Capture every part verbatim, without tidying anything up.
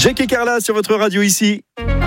Jack et Carla sur votre radio ici.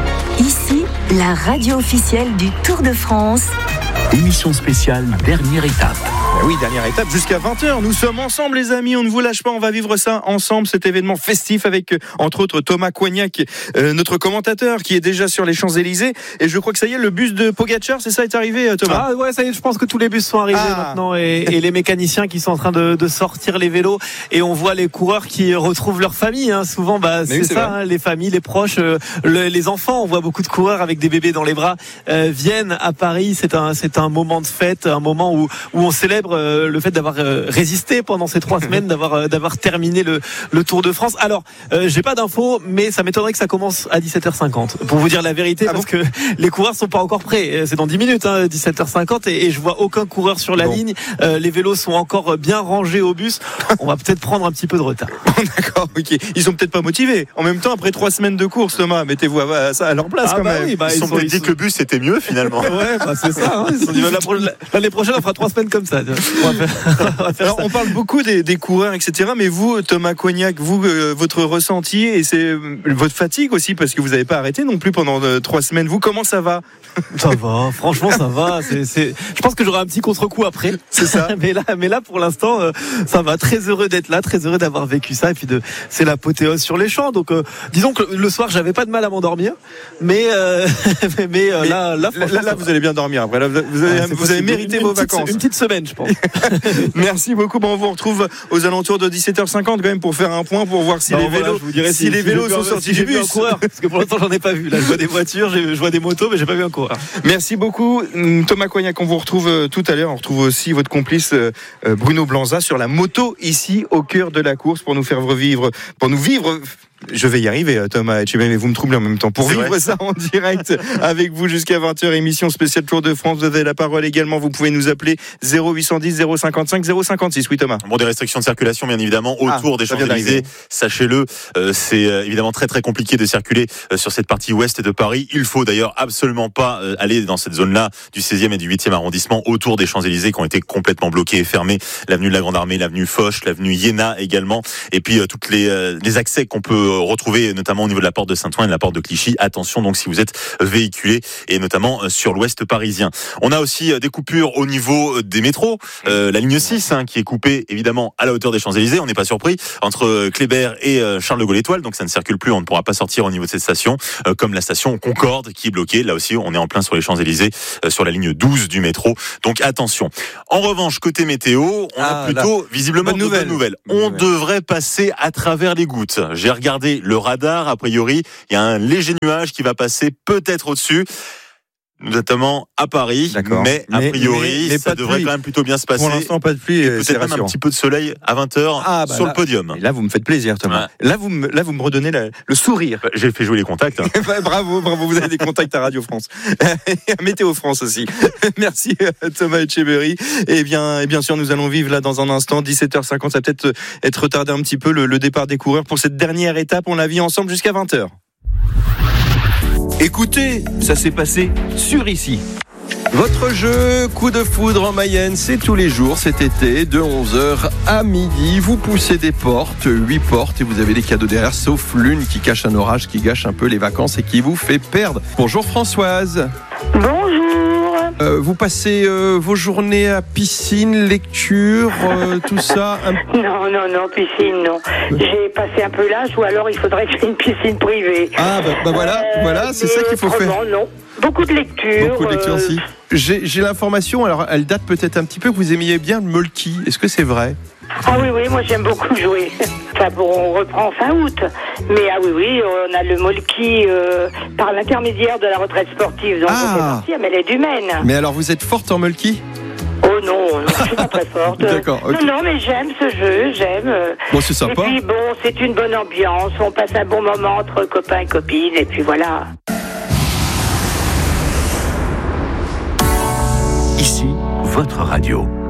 Ici, la radio officielle du Tour de France. Émission spéciale, dernière étape. Ben oui, dernière étape jusqu'à vingt heures. Nous sommes ensemble les amis, on ne vous lâche pas, on va vivre ça ensemble, cet événement festif avec euh, entre autres Thomas Coignac, euh, notre commentateur qui est déjà sur les Champs-Élysées. Et je crois que ça y est, le bus de Pogacar, c'est ça, est arrivé euh, Thomas? Ah ouais, ça y est, je pense que tous les bus sont arrivés ah. maintenant et, et les mécaniciens qui sont en train de, de sortir les vélos et on voit les coureurs qui retrouvent leur famille. Hein. Souvent, bah, c'est, oui, c'est ça, hein, les familles, les proches, euh, le, les enfants. On voit beaucoup de coureurs avec des bébés dans les bras euh, viennent à Paris. C'est un, c'est un moment de fête, un moment où, où on célèbre euh, le fait d'avoir euh, résisté pendant ces trois semaines, d'avoir, euh, d'avoir terminé le, le Tour de France. Alors, euh, j'ai pas d'infos, mais ça m'étonnerait que ça commence à dix-sept heures cinquante. Pour vous dire la vérité, ah parce bon que les coureurs sont pas encore prêts. C'est dans dix minutes, hein, dix-sept heures cinquante, et, et je vois aucun coureur sur la bon. ligne. Euh, les vélos sont encore bien rangés au bus. On va peut-être prendre un petit peu de retard. D'accord, ok. Ils sont peut-être pas motivés. En même temps, après trois semaines de course, Thomas, mettez-vous à, ça à leur place ah quand bah même. Oui, bah, ils, ils sont peut-être dit que le bus c'était mieux finalement. Ouais, bah c'est ça. Hein. Ils se sont dit, l'année prochaine, on fera trois semaines comme ça. On va faire, on va faire Alors, ça. On parle beaucoup des, des coureurs, et cetera. Mais vous, Thomas Coignac, vous, euh, votre ressenti et c'est euh, votre fatigue aussi, parce que vous n'avez pas arrêté non plus pendant euh, trois semaines. Vous, comment ça va? Ça va, franchement, ça va. C'est, c'est... Je pense que j'aurai un petit contre-coup après. C'est ça. mais là, mais là, pour l'instant, euh, ça va. Très heureux d'être là, très heureux d'avoir vécu ça. Et puis de, c'est l'apothéose sur les champs. Donc, euh, disons que le soir, j'avais pas de mal à m'endormir, mais, euh, mais, mais, euh, mais là, là, là, là vous allez bien dormir. Après, là, vous avez, ah, vous avez mérité une, vos une vacances. Petite, une petite semaine, je pense. Merci beaucoup. Bon, on vous retrouve aux alentours de dix-sept heures cinquante quand même pour faire un point, pour voir si non, les voilà, vélos, je vous dirais si, si les si vélos sont un, sortis si du bus. Un coureur, parce que pour l'instant, j'en ai pas vu. Là, je vois des voitures, je vois des motos, mais j'ai pas vu un coureur. Merci beaucoup, Thomas Coignac. On vous retrouve tout à l'heure. On retrouve aussi votre complice Bruno Blanza sur la moto ici au cœur de la course pour nous faire revivre, pour nous vivre. Je vais y arriver, Thomas, mais vous me troublez en même temps. Pour c'est vivre vrai. Ça en direct avec vous jusqu'à vingt heures, émission spéciale Tour de France. Vous avez la parole également. Vous pouvez nous appeler zéro huit cent dix zéro cinquante-cinq zéro cinquante-six. Oui, Thomas. Bon, des restrictions de circulation, bien évidemment, autour ah, des Champs-Élysées. Sachez-le, euh, c'est euh, évidemment très très compliqué de circuler euh, sur cette partie ouest de Paris. Il faut d'ailleurs absolument pas euh, aller dans cette zone-là du seizième et du huitième arrondissement autour des Champs-Élysées qui ont été complètement bloqués et fermés. L'avenue de la Grande Armée, l'avenue Foch, l'avenue Iéna également. Et puis euh, toutes les, euh, les accès qu'on peut euh, retrouver, notamment au niveau de la porte de Saint-Ouen et de la porte de Clichy. Attention donc si vous êtes véhiculé et notamment sur l'ouest parisien. On a aussi des coupures au niveau des métros. Euh, la ligne six hein, qui est coupée évidemment à la hauteur des Champs-Élysées. On n'est pas surpris entre Kléber et Charles de Gaulle Étoile. Donc ça ne circule plus. On ne pourra pas sortir au niveau de cette station. Euh, comme la station Concorde qui est bloquée. Là aussi on est en plein sur les Champs-Élysées euh, sur la ligne douze du métro. Donc attention. En revanche côté météo, on ah, a plutôt là. visiblement bonne de nouvelle. bonnes nouvelles. Bonne on nouvelle. devrait passer à travers les gouttes. J'ai regardé le radar. A priori, il y a un léger nuage qui va passer peut-être au-dessus, notamment à Paris. D'accord. Mais a priori, mais, mais ça devrait quand même plutôt bien se passer. Pour l'instant, pas de pluie. Et peut-être même un petit peu de soleil à vingt heures ah, bah sur là, le podium. Là, vous me faites plaisir, Thomas. Ouais. Là, vous me, là, vous me redonnez la, le sourire. Bah, j'ai fait jouer les contacts. Hein. bravo, bravo. Vous avez des contacts à Radio France. Et à Météo France aussi. Merci, Thomas Etcheverry. Et bien, et bien sûr, nous allons vivre là dans un instant, dix-sept heures cinquante. Ça va peut-être être retardé un petit peu le, le départ des coureurs pour cette dernière étape. On la vit ensemble jusqu'à vingt heures. Écoutez, ça s'est passé sur ici. Votre jeu Coup de foudre en Mayenne, c'est tous les jours cet été de onze heures à midi. Vous poussez des portes, huit portes et vous avez des cadeaux derrière, sauf l'une qui cache un orage, qui gâche un peu les vacances et qui vous fait perdre. Bonjour Françoise. Bonjour. Euh, vous passez euh, vos journées à piscine, lecture, euh, tout ça un... Non, non, non, piscine, non. J'ai passé un peu l'âge ou alors il faudrait que j'ai une piscine privée. Ah, bah, bah voilà, euh, voilà, c'est ça qu'il faut faire. Non, non. Beaucoup de lecture. Beaucoup de lecture aussi. Euh... J'ai, j'ai l'information, alors elle date peut-être un petit peu, que vous aimiez bien le molki. Est-ce que c'est vrai ? Ah oui, oui, moi j'aime beaucoup jouer. Enfin bon, on reprend fin août. Mais ah oui, oui, on a le molki euh, par l'intermédiaire de la retraite sportive. Donc ah. on fait partie à mêlée du Maine. Mais alors vous êtes forte en molki ? Oh non, non, je suis pas très forte. D'accord. Okay. Non, non, mais j'aime ce jeu, j'aime. Bon, c'est sympa. Et puis bon, c'est une bonne ambiance. On passe un bon moment entre copains et copines. Et puis voilà. Ici, votre radio.